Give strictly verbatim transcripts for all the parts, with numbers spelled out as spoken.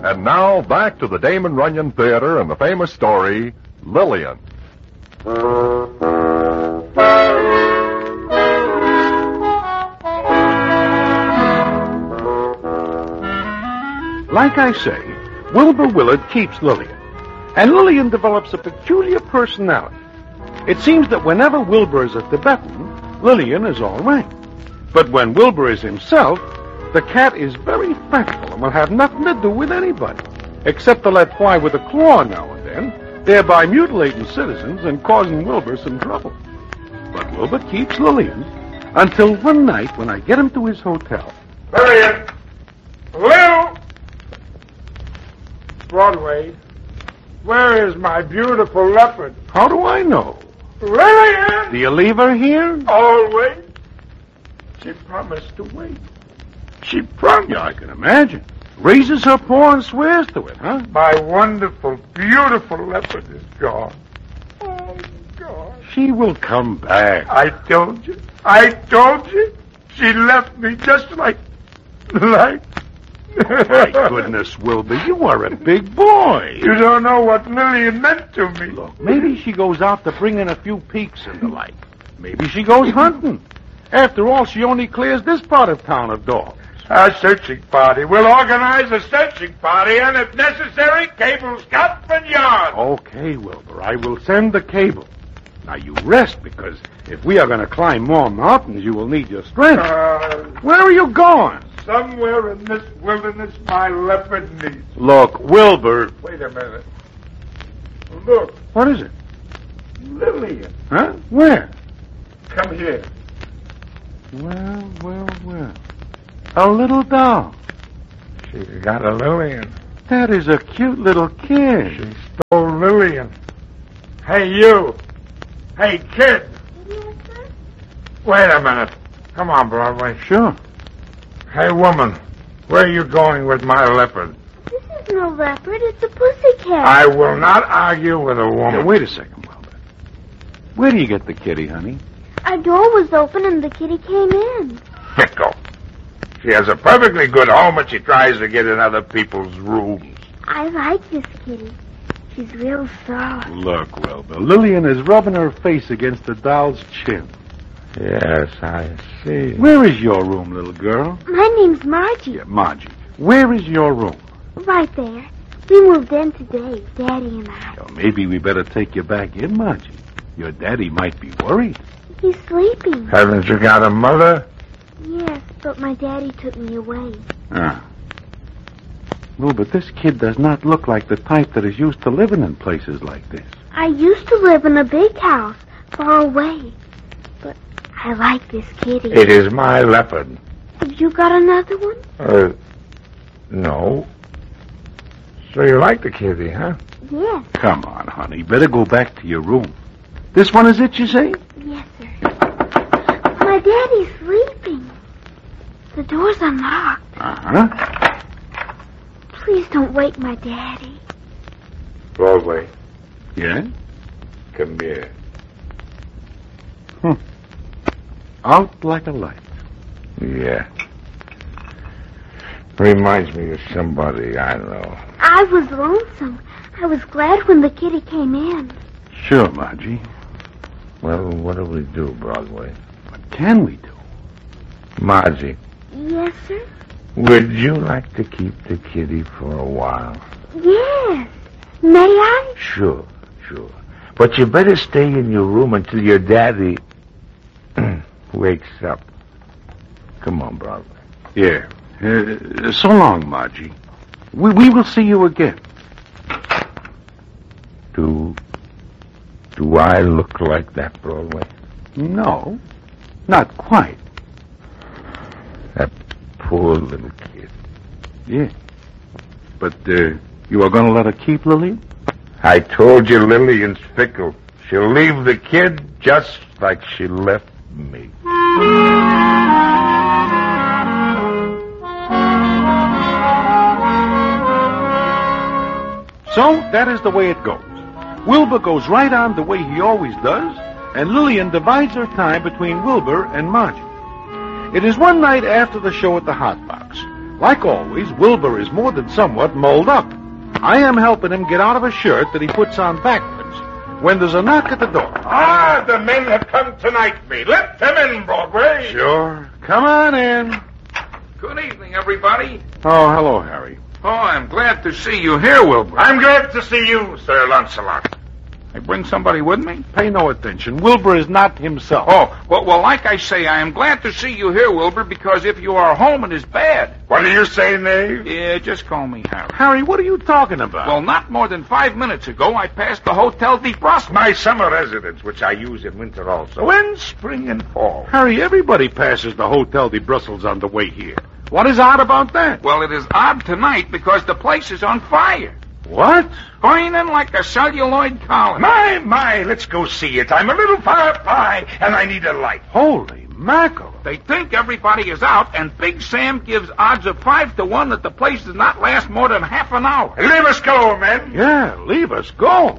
And now, back to the Damon Runyon Theater and the famous story, Lillian. Like I say, Wilbur Willard keeps Lillian. And Lillian develops a peculiar personality. It seems that whenever Wilbur is a Tibetan, Lillian is all right. But when Wilbur is himself, the cat is very fretful and will have nothing to do with anybody, except to let fly with a claw now and then, thereby mutilating citizens and causing Wilbur some trouble. But Wilbur keeps Lillian until one night when I get him to his hotel. Lillian! Lil! Broadway, where is my beautiful leopard? How do I know? Lillian! Do you leave her here? Always. She promised to wait. She promised. Yeah, I can imagine. Raises her paw and swears to it, huh? My wonderful, beautiful leopard is gone. Oh, God. She will come back. I told you. I told you. She left me just like... like... My goodness, Wilbur, you are a big boy. You don't know what Lillian meant to me. Look, maybe she goes out to bring in a few peaks and the like. Maybe she goes hunting. After all, she only clears this part of town of dogs. A searching party. We'll organize a searching party, and if necessary, cable Scotland Yard. Okay, Wilbur, I will send the cable. Now, you rest, because if we are going to climb more mountains, you will need your strength. Uh, Where are you going? Somewhere in this wilderness my leopard needs. Look, Wilbur. Wait a minute. Look. What is it? Lillian. Huh? Where? Come here. Well, well, well. A little doll. She's got a Lillian. That is a cute little kid. She stole Lillian. Hey, you. Hey, kid. Yes, sir? Wait a minute. Come on, Broadway. Sure. Hey, woman. Where are you going with my leopard? This is no leopard. It's a pussycat. I will not argue with a woman. Now, wait a second, Wilbur. Where do you get the kitty, honey? Our door was open and the kitty came in. Fickle. She has a perfectly good home, but she tries to get in other people's rooms. I like this kitty. She's real soft. Look, Wilbur, Lillian is rubbing her face against the doll's chin. Yes, I see. Where is your room, little girl? My name's Margie. Yeah, Margie. Where is your room? Right there. We moved in today, Daddy and I. Well, maybe we better take you back in, Margie. Your daddy might be worried. He's sleeping. Haven't you got a mother? Yes, but my daddy took me away. Ah. Well, but this kid does not look like the type that is used to living in places like this. I used to live in a big house, far away. But I like this kitty. It is my leopard. Have you got another one? Uh, no. So you like the kitty, huh? Yes. Come on, honey. Better go back to your room. This one is it, you say? Yes, sir. My daddy's sleeping. The door's unlocked. Uh-huh. Please don't wake my daddy. Broadway, Yeah? come here. Hmm. Out like a light. Yeah. Reminds me of somebody I know. I was lonesome. I was glad when the kitty came in. Sure, Margie. Well, what do we do, Broadway? What can we do? Margie, Yes, sir? would you like to keep the kitty for a while? Yes. May I? Sure, sure. But you better stay in your room until your daddy wakes up. Come on, Broadway. Yeah. Uh, so long, Margie. We, we will see you again. Do... Do I look like that, Broadway? No, not quite. That poor little kid. Yeah. But uh, you are going to let her keep Lillian? I told you Lillian's fickle. She'll leave the kid just like she left me. So, that is the way it goes. Wilbur goes right on the way he always does, and Lillian divides her time between Wilbur and Margie. It is one night after the show at the Hot Box. Like always, Wilbur is more than somewhat mulled up. I am helping him get out of a shirt that he puts on backwards when there's a knock at the door. Ah, the men have come to knight me. Let them in, Broadway. Sure. Come on in. Good evening, everybody. Oh, hello, Harry. Oh, I'm glad to see you here, Wilbur. I'm glad to see you, Sir Lancelot. I bring somebody with me? Pay no attention. Wilbur is not himself. Oh, well, well, like I say, I am glad to see you here, Wilbur, because if you are home, it is bad. What do you say, Knave? Yeah, just call me Harry. Harry, what are you talking about? Well, not more than five minutes ago, I passed the Hotel de Brussels. My summer residence, which I use in winter also. In spring and fall. Harry, everybody passes the Hotel de Brussels on the way here. What is odd about that? Well, it is odd tonight because the place is on fire. What? Burning like a celluloid column. My, my, let's go see it. I'm a little far by, and I need a light. Holy mackerel. They think everybody is out, and Big Sam gives odds of five to one that the place does not last more than half an hour. Leave us go, men. Yeah, leave us go.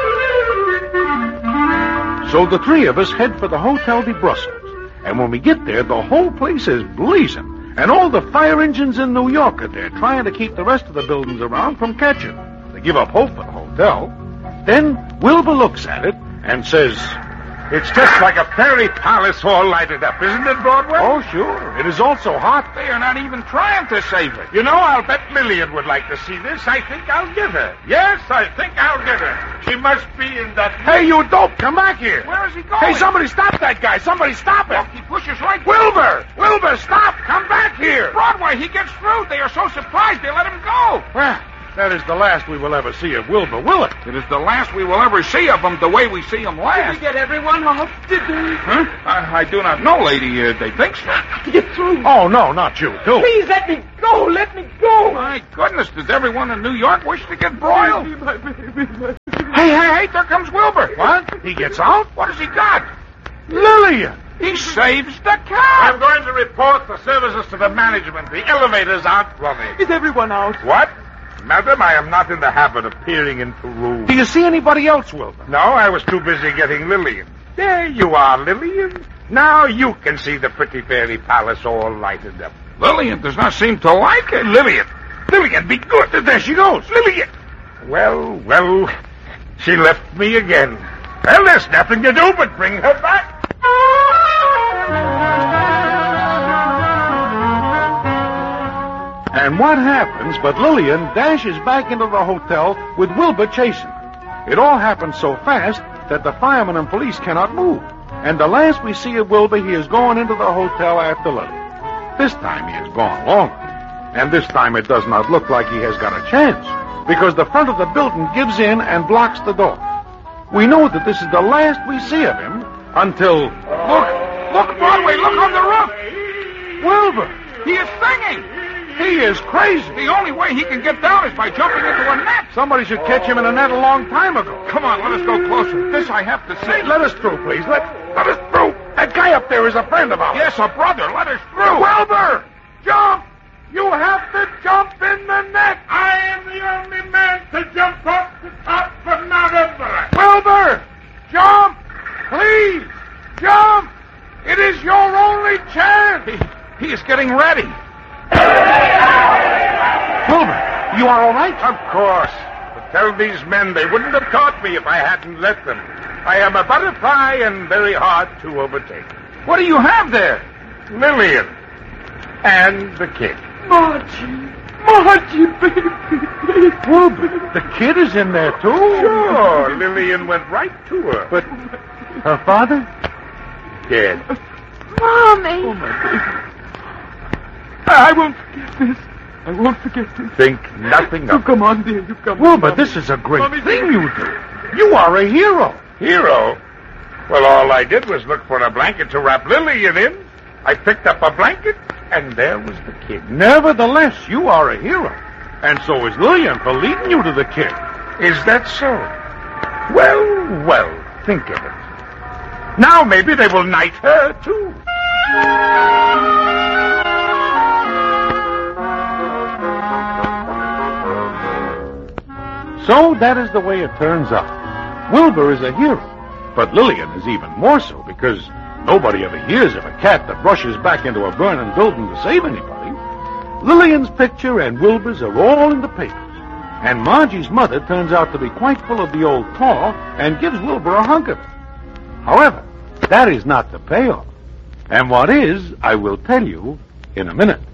So the three of us head for the Hotel de Brussels. And when we get there, the whole place is blazing. And all the fire engines in New York are there, trying to keep the rest of the buildings around from catching. They give up hope for the hotel. Then Wilbur looks at it and says, It's just like a fairy palace all lighted up, isn't it, Broadway? Oh, sure. It is also hot. They are not even trying to save it. You know, I'll bet Lillian would like to see this. I think I'll get her. Yes, I think I'll get her. She must be in that... Hey, you dope, come back here. Where is he going? Hey, somebody stop that guy. Somebody stop him. Look, he pushes right... Wilbur! Wilbur, stop! Come back here. Broadway, he gets through. They are so surprised they let him go. Well, that is the last we will ever see of Wilbur, will it? It is the last we will ever see of him the way we see him last. Did we get everyone off? Did they? Huh? I, I do not know, lady. Uh, they think so. To get through. Oh, no, not you, too. Please let me go. Let me go. My goodness, does everyone in New York wish to get broiled? Baby, my baby, my... Hey, hey, hey, there comes Wilbur. What? He gets out? What has he got? Lillian! He saves the car. I'm going to report the services to the management. The elevators aren't running. Is everyone out? What? Madam, I am not in the habit of peering into rooms. Do you see anybody else, Wilbur? No, I was too busy getting Lillian. There you are, Lillian. Now you can see the pretty fairy palace all lighted up. Lillian does not seem to like it. Lillian! Lillian, be good! There she goes! Lillian! Well, well, she left me again. Well, there's nothing to do but bring her back. And what happens but Lillian dashes back into the hotel with Wilbur chasing her. It all happens so fast that the firemen and police cannot move. And the last we see of Wilbur, he is going into the hotel after Lillian. This time he has gone longer. And this time it does not look like he has got a chance, because the front of the building gives in and blocks the door. We know that this is the last we see of him until... Look! Look, Broadway! Look on the roof! Wilbur! He is singing! He is crazy! The only way he can get down is by jumping into a net! Somebody should catch him in a net a long time ago. Come on, let us go closer. This I have to see. Let us through, please. Let, let us through. That guy up there is a friend of ours. Yes, a brother. Let us through. Wilbur! Jump! You have to jump in the net! I am the only man to jump off the top of Mount Everest. Wilbur! Jump! Please! Jump! It is your only chance! He, he is getting ready. Wilbur, you are all right? Of course. But tell these men they wouldn't have caught me if I hadn't let them. I am a butterfly and very hard to overtake. What do you have there? Lillian. And the kid. Margie. Margie, baby, baby. Wilbur, the kid is in there, too? Sure. Lillian went right to her. But her father? Dead. Mommy. Oh, my baby. I won't forget this. I won't forget this. Think nothing You of it. come on, dear. You come Wilbur, on. this is a great Mommy, thing dear. you do. You are a hero. Hero? Well, all I did was look for a blanket to wrap Lillian in. I picked up a blanket, and there was the kid. Nevertheless, you are a hero. And so is Lillian for leading you to the kid. Is that so? Well, well, think of it. Now maybe they will knight her, too. So that is the way it turns out. Wilbur is a hero, but Lillian is even more so, because nobody ever hears of a cat that rushes back into a burning building to save anybody. Lillian's picture and Wilbur's are all in the papers. And Margie's mother turns out to be quite full of the old paw and gives Wilbur a hunk of it. However, that is not the payoff. And what is, I will tell you in a minute.